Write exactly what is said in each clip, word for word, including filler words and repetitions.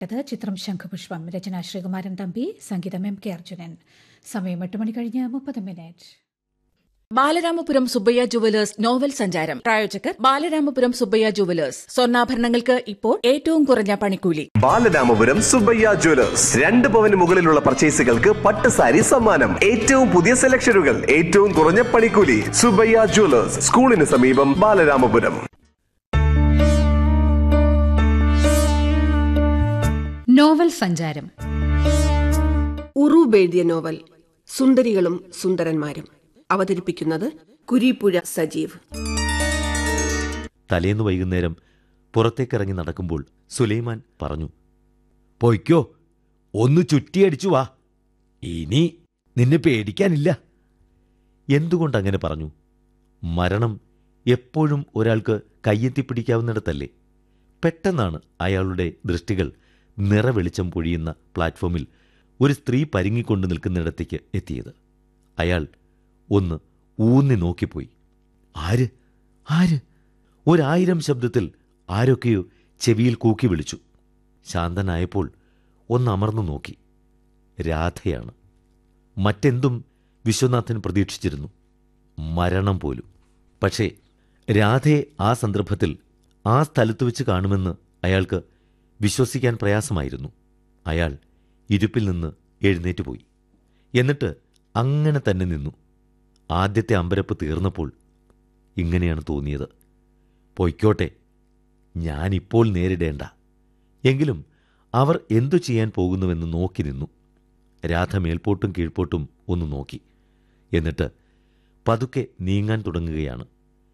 ത് ചിത്രം ശംഖുപുഷ്പം. രചന ശ്രീകുമാരൻ തമ്പി, സംഗീതം എം കെ അർജുനൻ. സമയം എട്ട് മണി കഴിഞ്ഞ് മുപ്പത് minute. Balaramapuram Subbaiah jewellers novel സഞ്ചാരം. പ്രായോജകർ ബാലരാമപുരം സുബ്ബയ്യ ജുവലേഴ്സ്. സ്വർണ്ണാഭരണങ്ങൾക്ക് ഇപ്പോൾ ഏറ്റവും കുറഞ്ഞ പണിക്കൂലി. ബാലരാമപുരം സുബ്ബയ്യ ജുവലേഴ്സ്. രണ്ട് പവന് മുകളിലുള്ള പർച്ചേസുകൾക്ക് പട്ട് സാരി സമ്മാനം. ഏറ്റവും പുതിയ സെലക്ഷനുകൾ, ഏറ്റവും കുറഞ്ഞ പണിക്കൂലി. സുബ്ബയ്യ ജുവലേഴ്സ്, സ്കൂളിന് സമീപം, ബാലരാമപുരം. നോവൽ സഞ്ചാരം. ഉറൂബ് എഴുതിയ നോവൽ സുന്ദരികളും സുന്ദരന്മാരും. അവതരിപ്പിക്കുന്നത് കുരീപ്പുഴ സജീവ്. തലേന്ന് വൈകുന്നേരം പുറത്തേക്കിറങ്ങി നടക്കുമ്പോൾ സുലൈമാൻ പറഞ്ഞു, പൊയ്ക്കോ, ഒന്ന് ചുറ്റിയടിച്ചു വാ, ഇനി നിന്നെ പേടിക്കാനില്ല. എന്തുകൊണ്ടങ്ങനെ പറഞ്ഞു? മരണം എപ്പോഴും ഒരാൾക്ക് കയ്യെത്തിപ്പിടിക്കാവുന്നിടത്തല്ലേ? പെട്ടെന്നാണ് അയാളുടെ ദൃഷ്ടികൾ നിറവെളിച്ചം പൊഴിയുന്ന പ്ലാറ്റ്ഫോമിൽ ഒരു സ്ത്രീ പരുങ്ങിക്കൊണ്ട് നിൽക്കുന്നിടത്തേക്ക് എത്തിയത്. അയാൾ ഒന്ന് ഊന്നി നോക്കിപ്പോയി. ആര് ആര് ഒരായിരം ശബ്ദത്തിൽ ആരൊക്കെയോ ചെവിയിൽ കൂക്കി വിളിച്ചു. ശാന്തനായപ്പോൾ ഒന്നമർന്നു നോക്കി. രാധയാണ്. മറ്റെന്തും വിശ്വനാഥൻ പ്രതീക്ഷിച്ചിരുന്നു, മരണം പോലും. പക്ഷേ രാധയെ ആ സന്ദർഭത്തിൽ ആ സ്ഥലത്ത് വെച്ച് കാണുമെന്ന് അയാൾക്ക് വിശ്വസിക്കാൻ പ്രയാസമായിരുന്നു. അയാൾ ഇരുപ്പിൽ നിന്ന് എഴുന്നേറ്റ് പോയി. എന്നിട്ട് അങ്ങനെ തന്നെ നിന്നു. ആദ്യത്തെ അമ്പരപ്പ് തീർന്നപ്പോൾ ഇങ്ങനെയാണ് തോന്നിയത്, പൊയ്ക്കോട്ടെ, ഞാനിപ്പോൾ നേരിടേണ്ട. എങ്കിലും അവർ എന്തു ചെയ്യാൻ പോകുന്നുവെന്ന് നോക്കി നിന്നു. രാധ മേൽപോട്ടും കീഴ്പോട്ടും ഒന്ന് നോക്കി. എന്നിട്ട് പതുക്കെ നീങ്ങാൻ തുടങ്ങുകയാണ്.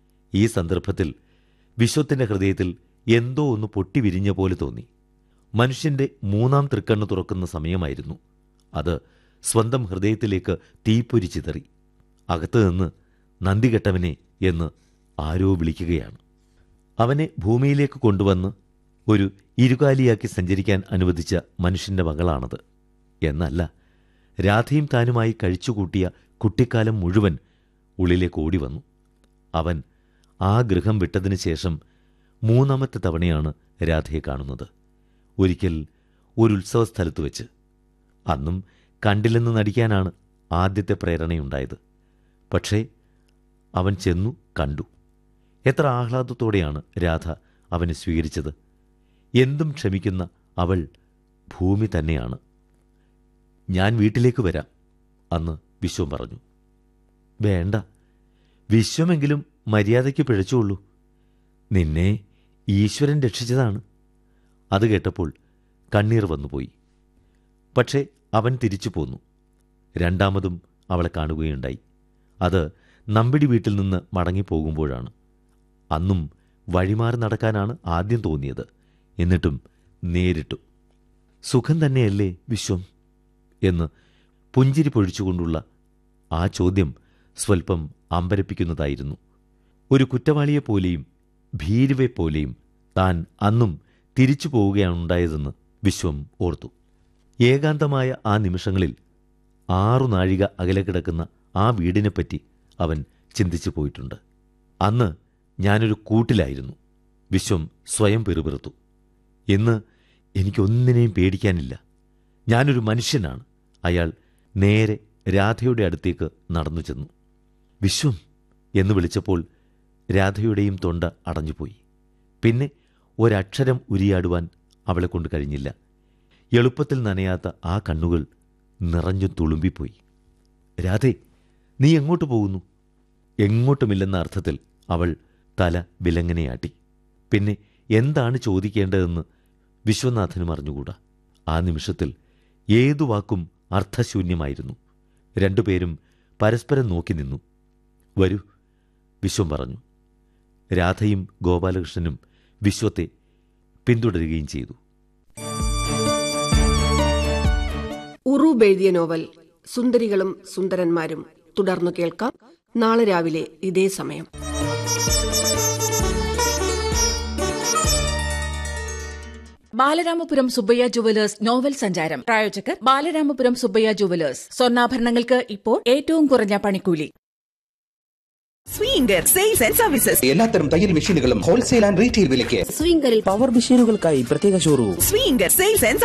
ഈ സന്ദർഭത്തിൽ വിശ്വത്തിൻ്റെ ഹൃദയത്തിൽ എന്തോ ഒന്ന് പൊട്ടിവിരിഞ്ഞ പോലെ തോന്നി. മനുഷ്യന്റെ മൂന്നാം തൃക്കണ്ണ് തുറക്കുന്ന സമയമായിരുന്നു. അത് സ്വന്തം ഹൃദയത്തിലേക്ക് തീപ്പൊരി ചിതറി. അകത്തുനിന്ന് നന്ദികെട്ടവനെ എന്ന് ആരോ വിളിക്കുകയാണ്. അവനെ ഭൂമിയിലേക്ക് കൊണ്ടുവന്ന് ഒരു ഇരുകാലിയാക്കി സഞ്ചരിക്കാൻ അനുവദിച്ച മനുഷ്യന്റെ മകളാണത്. എന്നല്ല, രാധയും താനുമായി കഴിച്ചുകൂട്ടിയ കുട്ടിക്കാലം മുഴുവൻ ഉള്ളിലേക്ക് ഓടി വന്നു. അവൻ ആ ഗൃഹം വിട്ടതിന് ശേഷം മൂന്നാമത്തെ തവണയാണ് രാധയെ കാണുന്നത്. ഒരിക്കൽ ഒരു ഉത്സവസ്ഥലത്ത് വെച്ച്. അന്നും കണ്ടില്ലെന്ന് നടിക്കാനാണ് ആദ്യത്തെ പ്രേരണയുണ്ടായത്. പക്ഷേ അവൻ ചെന്നു കണ്ടു. എത്ര ആഹ്ലാദത്തോടെയാണ് രാധ അവനെ സ്വീകരിച്ചത്. എന്തും ക്ഷമിക്കുന്ന അവൾ ഭൂമി തന്നെയാണ്. ഞാൻ വീട്ടിലേക്ക് വരാം, അന്ന് വിശ്വം പറഞ്ഞു. വേണ്ട, വിശ്വമെങ്കിലും മര്യാദയ്ക്ക് പിഴച്ചുള്ളൂ. നിന്നെ ഈശ്വരൻ രക്ഷിച്ചതാണ്. അത് കേട്ടപ്പോൾ കണ്ണീർ വന്നുപോയി. പക്ഷേ അവൻ തിരിച്ചു പോന്നു. രണ്ടാമതും അവളെ കാണുകയുണ്ടായി. അത് നമ്പിടി വീട്ടിൽ നിന്ന് മടങ്ങിപ്പോകുമ്പോഴാണ്. അന്നും വഴിമാറി നടക്കാനാണ് ആദ്യം തോന്നിയത്. എന്നിട്ടും നേരിട്ടു. സുഖം തന്നെയല്ലേ വിശ്വം എന്ന് പുഞ്ചിരി പൊഴിച്ചുകൊണ്ടുള്ള ആ ചോദ്യം സ്വൽപ്പം അമ്പരപ്പിക്കുന്നതായിരുന്നു. ഒരു കുറ്റവാളിയെപ്പോലെയും ഭീരുവെപ്പോലെയും താൻ അന്നും തിരിച്ചു പോവുകയാണുണ്ടായതെന്ന് വിശ്വം ഓർത്തു. ഏകാന്തമായ ആ നിമിഷങ്ങളിൽ ആറു നാഴിക അകലെ കിടക്കുന്ന ആ വീടിനെപ്പറ്റി അവൻ ചിന്തിച്ചു പോയിട്ടുണ്ട്. അന്ന് ഞാനൊരു കൂട്ടിലായിരുന്നു. വിശ്വം സ്വയം പിറുപിറുത്തു. ഇന്ന് എനിക്കൊന്നിനെയും പേടിക്കാനില്ല. ഞാനൊരു മനുഷ്യനാണ്. അയാൾ നേരെ രാധയുടെ അടുത്തേക്ക് നടന്നു ചെന്നു. വിശ്വം എന്ന് വിളിച്ചപ്പോൾ രാധയുടെയും തൊണ്ട അടഞ്ഞുപോയി. പിന്നെ ഒരക്ഷരം ഉരിയാടുവാൻ അവളെ കൊണ്ട് കഴിഞ്ഞില്ല. എളുപ്പത്തിൽ നനയാത്ത ആ കണ്ണുകൾ നിറഞ്ഞു തുളുമ്പിപ്പോയി. രാധേ, നീ എങ്ങോട്ട് പോകുന്നു? എങ്ങോട്ടുമില്ലെന്ന അർത്ഥത്തിൽ അവൾ തല വിലങ്ങനെയാട്ടി. പിന്നെ എന്താണ് ചോദിക്കേണ്ടതെന്ന് വിശ്വനാഥനും അറിഞ്ഞുകൂടാ. ആ നിമിഷത്തിൽ ഏതു വാക്കും അർത്ഥശൂന്യമായിരുന്നു. രണ്ടുപേരും പരസ്പരം നോക്കി നിന്നു. വരൂ, വിശ്വം പറഞ്ഞു. രാധയും ഗോപാലകൃഷ്ണനും വിശ്വത്തെ പിന്തുടരുകയും ചെയ്തു. ഉറൂബ് എഴുതിയ നോവൽ സുന്ദരികളും സുന്ദരന്മാരും തുടർന്നു കേൾക്കാം നാളെ രാവിലെ ഇതേ സമയം. ബാലരാമപുരം സുബ്ബയ്യ ജുവലേഴ്സ് നോവൽ സഞ്ചാരം. പ്രായോജകർ ബാലരാമപുരം സുബ്ബയ്യ ജുവലേഴ്സ്. സ്വർണ്ണാഭരണങ്ങൾക്ക് ഇപ്പോൾ ഏറ്റവും കുറഞ്ഞ പണിക്കൂലി. സ്വീങ്കർ സെയിൽസ് ആൻഡ് സർവീസസ്. എല്ലാത്തരം തയ്യൽ മെഷീനുകളും ഹോൾസെയിൽ ആൻഡ് റീറ്റെയിൽ വിലയ്ക്ക്. സ്വീങ്കറിൽ പവർ മെഷീനുകൾക്കായി പ്രത്യേക ഷോറൂം. സ്വീങ്കർ sales and